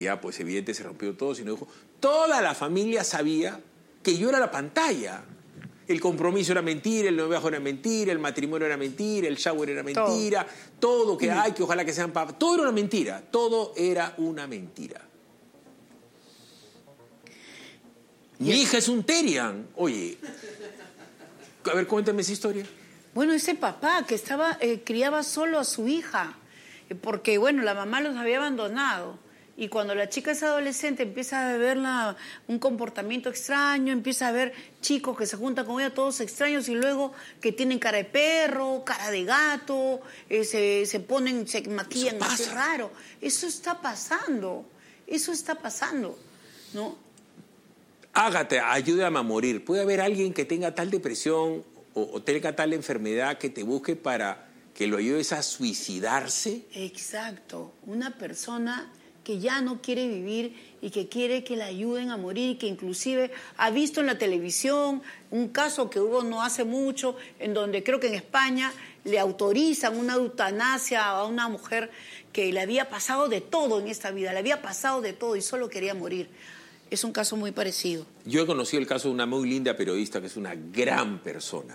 Ya, pues evidente se rompió todo, sino dijo, toda la familia sabía que yo era la pantalla. El compromiso era mentira, el noviazgo era mentira, el matrimonio era mentira, el shower era mentira, todo que hay, que ojalá que sean papás, todo era una mentira, todo era una mentira. Mi hija es un Terian. Oye, a ver, cuéntame esa historia. Bueno, ese papá que criaba solo a su hija, porque, bueno, la mamá los había abandonado. Y cuando la chica es adolescente empieza a ver un comportamiento extraño, empieza a ver chicos que se juntan con ella, todos extraños, y luego que tienen cara de perro, cara de gato, se maquillan así raro. Eso está pasando, ¿no? Ágata, ayúdame a morir. ¿Puede haber alguien que tenga tal depresión o tenga tal enfermedad que te busque para que lo ayudes a suicidarse? Exacto, una persona que ya no quiere vivir y que quiere que la ayuden a morir, que inclusive ha visto en la televisión un caso que hubo no hace mucho, en donde creo que en España le autorizan una eutanasia a una mujer que le había pasado de todo en esta vida, le había pasado de todo y solo quería morir. Es un caso muy parecido. Yo he conocido el caso de una muy linda periodista que es una gran persona,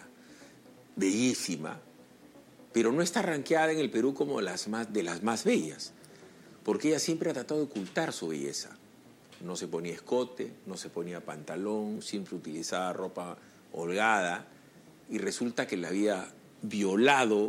bellísima, pero no está rankeada en el Perú como de las más bellas, porque ella siempre ha tratado de ocultar su belleza. No se ponía escote, no se ponía pantalón, siempre utilizaba ropa holgada, y resulta que le había violado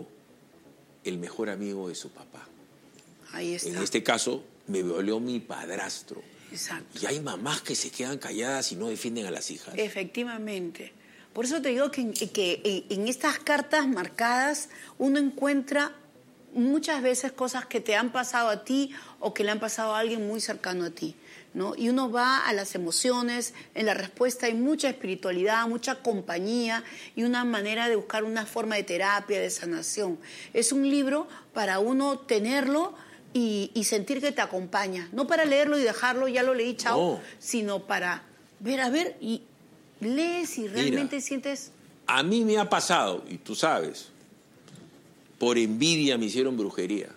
el mejor amigo de su papá. Ahí está. En este caso, me violó mi padrastro. Exacto. Y hay mamás que se quedan calladas y no defienden a las hijas. Efectivamente. Por eso te digo que en estas cartas marcadas uno encuentra muchas veces cosas que te han pasado a ti o que le han pasado a alguien muy cercano a ti, ¿no? Y uno va a las emociones, en la respuesta hay mucha espiritualidad, mucha compañía y una manera de buscar una forma de terapia, de sanación. Es un libro para uno tenerlo y sentir que te acompaña, no para leerlo y dejarlo, ya lo leí, chao, sino para ver, y lees y realmente sientes... A mí me ha pasado, y tú sabes, por envidia me hicieron brujería.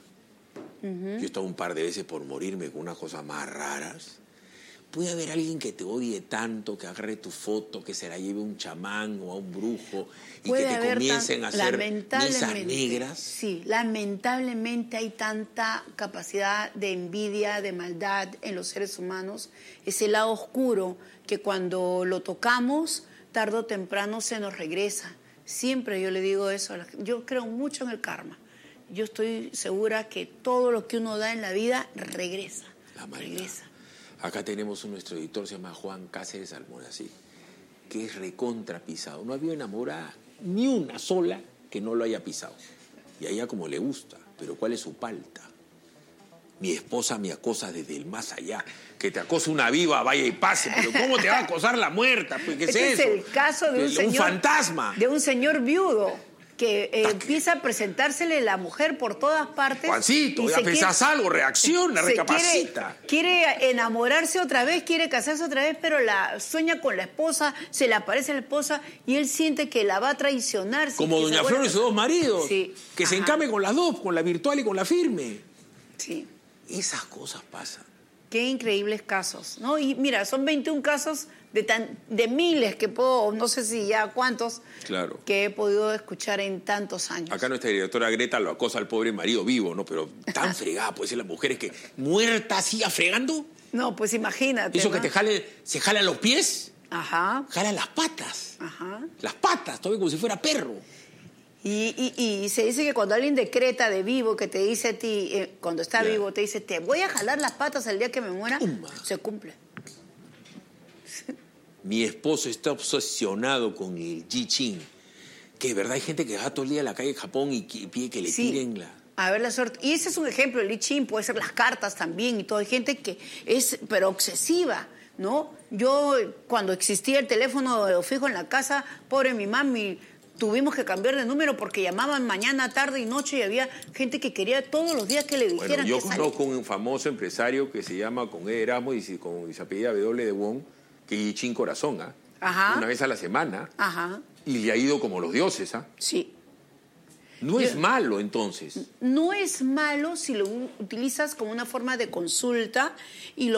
Yo he estado un par de veces por morirme con unas cosas más raras. Puede haber alguien que te odie tanto, que agarre tu foto, que se la lleve un chamán o a un brujo y que te comiencen a hacer misas negras. Sí, lamentablemente hay tanta capacidad de envidia, de maldad en los seres humanos. Ese lado oscuro que cuando lo tocamos, tarde o temprano se nos regresa. Siempre yo le digo eso. Yo creo mucho en el karma. Yo estoy segura que todo lo que uno da en la vida regresa. Regresa. Acá tenemos nuestro editor, se llama Juan Cáceres Almonacid, que es recontra pisado. No había enamorada ni una sola que no lo haya pisado. Y a ella como le gusta, pero ¿cuál es su palta? Mi esposa me acosa desde el más allá. Que te acosa una viva, vaya y pase. Pero ¿cómo te va a acosar la muerta? Pues, ¿qué es eso? Es el caso de un fantasma. De un señor viudo que empieza a presentársele la mujer por todas partes. Juancito, ya pensás algo, reacciona, recapacita. Quiere enamorarse otra vez, quiere casarse otra vez, pero sueña con la esposa, se le aparece la esposa y él siente que la va a traicionar. Como Doña Flor y sus dos maridos. Sí. Que se encame con las dos, con la virtual y con la firme. Sí. Esas cosas pasan. Qué increíbles casos, ¿no? Y mira, son 21 casos de miles que puedo, no sé si ya cuántos, claro, que he podido escuchar en tantos años. Acá nuestra directora Greta lo acosa al pobre marido vivo, ¿no? Pero tan fregada puede ser la mujer, es que muerta siga fregando. No, pues imagínate. Eso, ¿no? que se jala los pies. Ajá. Jala las patas. Ajá. Las patas, todavía como si fuera perro. Y se dice que cuando alguien decreta de vivo, que te dice a ti, cuando está vivo, te dice, te voy a jalar las patas el día que me muera, se cumple. Mi esposo está obsesionado con el I Ching. Que de verdad hay gente que va todo el día a la calle de Japón y pide que le tiren la... A ver la suerte. Y ese es un ejemplo, el I Ching, puede ser las cartas también y todo. Hay gente que es, pero obsesiva, ¿no? Yo, cuando existía el teléfono fijo en la casa, pobre mi mami, tuvimos que cambiar de número porque llamaban mañana, tarde y noche y había gente que quería todos los días que le dijeran. Bueno, yo conozco un famoso empresario que se llama con E. Erasmo y se apellida W. de Wong, que es I Ching Corazón, ¿ah? Una vez a la semana. Ajá. Y le ha ido como los dioses, ¿ah? Sí. No es malo, entonces. No es malo si lo utilizas como una forma de consulta y lo